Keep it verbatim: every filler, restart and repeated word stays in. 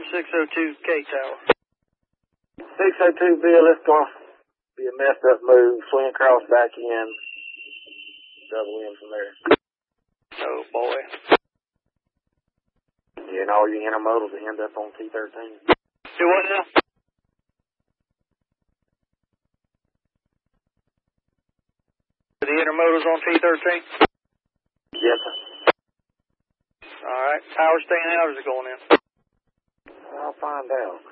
from six oh two K Tower. six oh two Bill, it's going to be a messed up move. Swing across back in. Double in from there. Oh, boy. Yeah, and all your intermodals end up on T thirteen. Do what now? The intermodals on T thirteen? Yes, sir. All right. Tower staying out or is it going in? I'll find out.